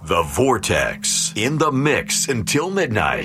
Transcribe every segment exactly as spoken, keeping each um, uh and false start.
The Vortex, in the mix until midnight.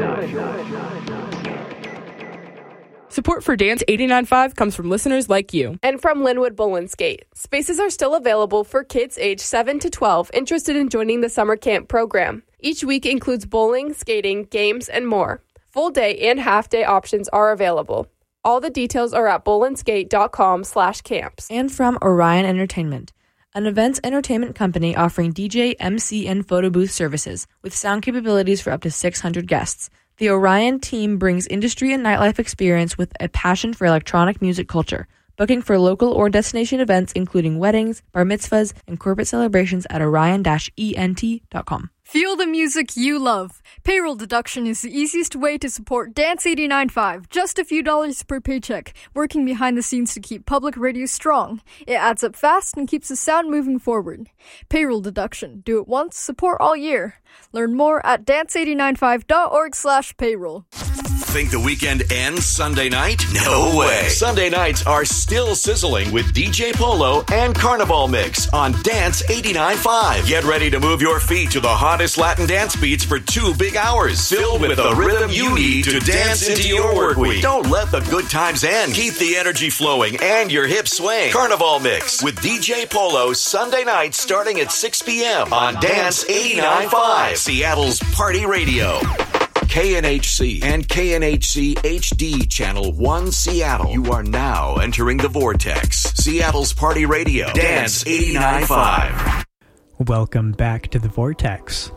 Support for Dance eighty-nine point five comes from listeners like you. And from Linwood Bowl and Skate. Spaces are still available for kids age seven to twelve interested in joining the summer camp program. Each week includes bowling, skating, games, and more. Full day and half day options are available. All the details are at bowlandskate.com slash camps. And from Orion Entertainment, an events entertainment company offering D J, M C, and photo booth services with sound capabilities for up to six hundred guests. The Orion team brings industry and nightlife experience with a passion for electronic music culture, booking for local or destination events including weddings, bar mitzvahs, and corporate celebrations at orion dash e n t dot com. Feel the music you love. Payroll deduction is the easiest way to support Dance eighty-nine point five. Just a few dollars per paycheck, working behind the scenes to keep public radio strong. It adds up fast and keeps the sound moving forward. Payroll deduction. Do it once, support all year. Learn more at dance eight nine five dot org slash payroll. Think the weekend ends Sunday night? No way. Sunday nights are still sizzling with D J Polo and Carnival Mix on Dance eighty-nine point five. Get ready to move your feet to the hottest Latin dance beats for two big hours, filled with the rhythm you need to dance into your work week. Don't let the good times end. Keep the energy flowing and your hips swaying. Carnival Mix with D J Polo Sunday nights starting at six p.m. on Dance eighty-nine point five, Seattle's Party Radio. K N H C and K N H C H D Channel one Seattle. You are now entering the Vortex, Seattle's Party Radio. Dance eighty-nine point five. Welcome back to the Vortex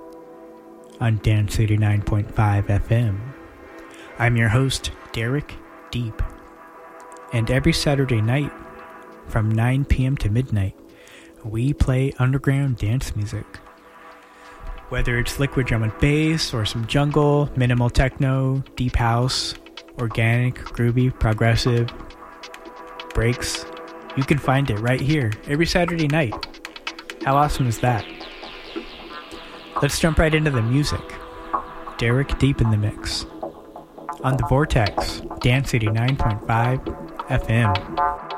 on Dance eighty-nine point five F M. I'm your host, Derek Deep. And every Saturday night, from nine p.m. to midnight, we play underground dance music. Whether it's liquid drum and bass, or some jungle, minimal techno, deep house, organic, groovy, progressive, breaks, you can find it right here, every Saturday night. How awesome is that? Let's jump right into the music. Derek Deep in the mix. On the Vortex, Dance eighty-nine point five F M.